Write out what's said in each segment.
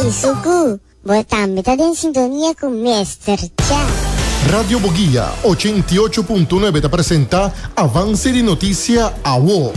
Ei, Suku, botamos em sintonia com Mr. Chat. Radio Boguía 88.9 te presenta Avance de Notícia AWO.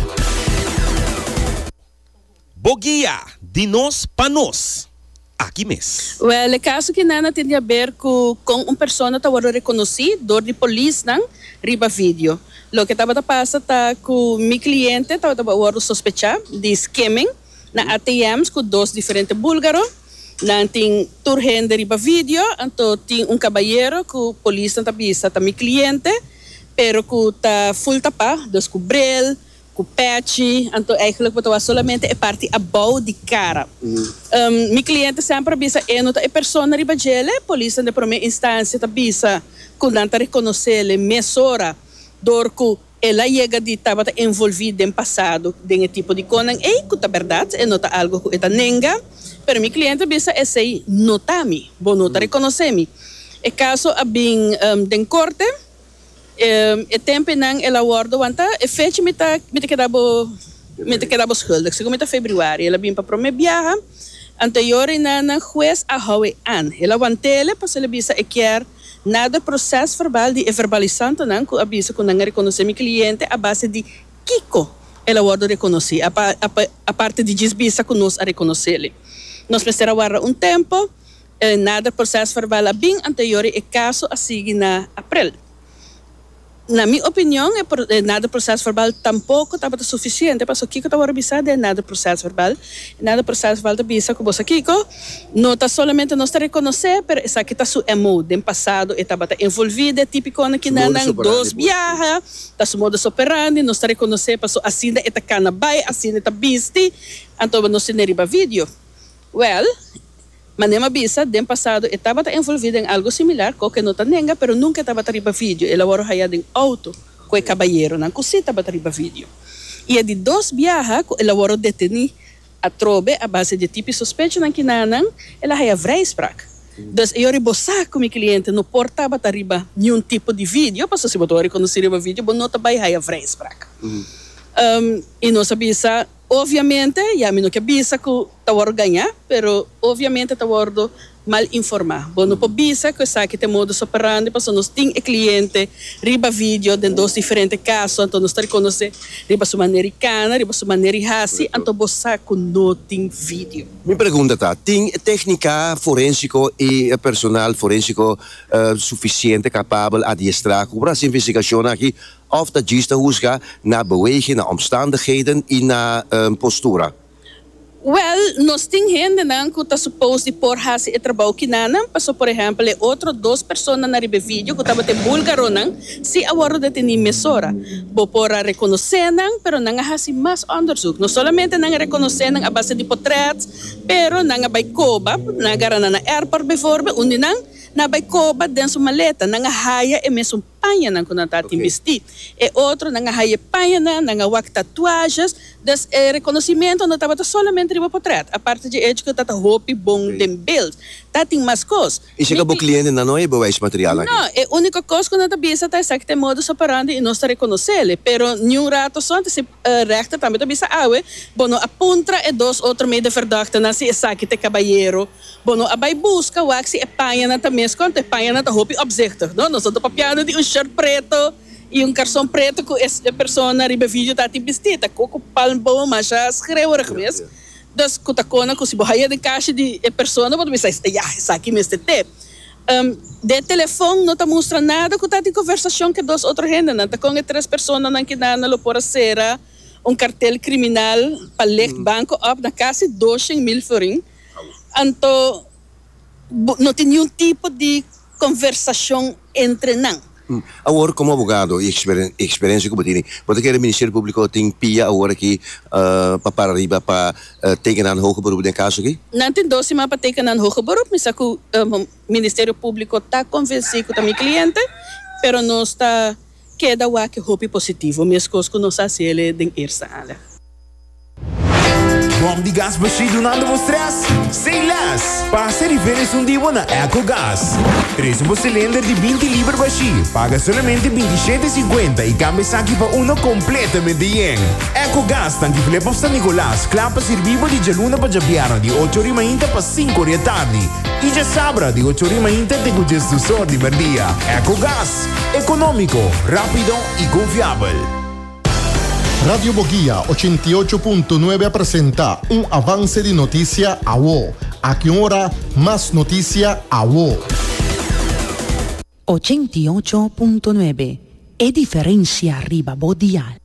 Boguía, de nós para nós. Aqui mesmo. Well, o caso que nana tem a ver com uma pessoa que foi reconhecida de polícia não riba vídeo. Lo que estava passando tá com meu cliente estava sospechar de scamming na ATMs com dois diferentes búlgaros. Não tem turgente riba vídeo, então tem caballeiro que a polícia está vista tá meu cliente, pero que tá full tapa, dus com bril, com patch, então eigenlijk estava solamente a parte abaixo de cara. Meu cliente sempre visa a pessoa riba gele, a polícia de primeira instância está visa que não está reconhecer mesora dor que ela chega de estava envolvida em passado de tipo de coisa, e que é verdade, é nota algo que está nega. Pero mi cliente bisa esse notami, bo nota reconhece-me. E caso a bem den corte, e tempo não ela guarda wanta, e fecha me quedava schuldig. Segundo me februário, ela bem para prometer viaja, anterior na juez a Hawaii an. Ela wantele para ela bisa e quer nada processo verbal de verbalizante não, que avisa que não reconhece mi cliente a base de Kiko. Ela guarda reconhecer, a parte de desbisa que nós a reconhecer. Nós precisamos aguardar tempo, nada processo verbal bem anterior e caso a seguir na abril. Na minha opinião, nada processo verbal tampouco estava suficiente, porque o Kiko estava revisado de nada processo verbal. Nada processo verbal visa que você Kiko não está solamente não está reconhecer, mas essa aqui está su emo do passado, estava envolvida, típico que não dois viaja, está su modus operandi, não está reconhecer, porque assim está canabay, assim está bisti, então não se neriba vídeo. Well, manema bisa, den passado, estava envolvida em algo similar, que não está nenga, pero nunca estava riba vídeo. Ela era hayada em auto, com o caballeiro, não cosi estava riba vídeo. E de dois viaja, ela era detenida a trobe, a base de tipo suspeito na quinanan, ela haya vrijspraak. Dus eu ribosa com meu cliente, não portava riba nenhum tipo de vídeo, porque se você reconhecer riba vídeo, não está bem haya vrijspraak. E nós sabia, obviamente, já me não que bisa que tawar ganhar, pero obviamente tawar do mal informar. Bom, não bisa que sabe que modus operandi, porque nós tem cliente riba vídeo de dois diferentes casos, então nós está reconhecer riba sua americana, riba sua hasi, então você que não tem vídeo. Me pergunta tá, tem técnica forensico e personal forensico suficiente capaz de adiestrar para essa investigação aqui? Of dat juist husga na beweging, na omstandigheden e na postura? Well, nós temos gente que está suposto de pôr esse trabalho que não, passou por exemplo, outras duas pessoas na riba vídeo que estavam de búlgaro não, se agora de ter mesora, vou pôr a reconhecer não, pero não há mais onderzoek. Não somente não reconhecer não a base de portretos, pero não vai coba, não agarra na airport bijvoorbeeld, onde não na vai coba dentro sua maleta, não haia e mesmo panha não quando está investir. E outro não haia panha não há tatuagens, das reconhecimento não estava solamente riba portret. A parte de que está roupa bom de build, tá tem mais coisas. E chega o cliente não é bewijs material aqui. Não, é a única coisa que não está bisa tá essa que tem modus operandi e não está reconhecê-lo, pero nenhum rato só se rechter também está bisa awe, bono apunta e dois outros meio de verdachte na se essa que tem caballeiro, bono abai busca o axi e panha na também quanto panha na roupa objecto, não nós estamos papiando de shirt preto e calção preto que essa pessoa na riba vídeo está te vestida, coco palmo mas já escreveu mesmo. Das kutacona que se borraia de caixa de pessoa não pode pensar essa aqui mesmo te. De telefone não está mostrando nada que está em conversação com duas outras gente, não está com três pessoas não que não lo por ser cartel criminal para legt banco up na casa 200.000 forinhos. Então não tem nenhum tipo de conversação entre não. Agora, como advogado e experiência que você tem, pode que o Ministério Público tem pia agora aqui para arriba para ter um hoge beroep no caso aqui? Não tem doce para ter um hoge beroep, mas o Ministério Público está convencido com o meu cliente, pero não está queda o que hope positivo, mesmo que nós fazemos ele em essa área. Bom de gas Bashi donando vos stress? Sem less! Passa diferença dia na EcoGas. 3 cilindro de 20 libras Bashi. Paga solamente 27,50 e cambia aqui para uno completamente yen. EcoGas, tanque flepa San Nicolás. Clapa servivo de Jaluna para Japiano de 8h30 para 5h da tarde. E já sabra de 8h30 te cujas do sol de dia. EcoGas, econômico, rápido e confiável. Radio Boguía 88.9 presenta un avance de noticia a vos. A qué hora más noticia a vos. 88.9 e differenza arriba Bodial.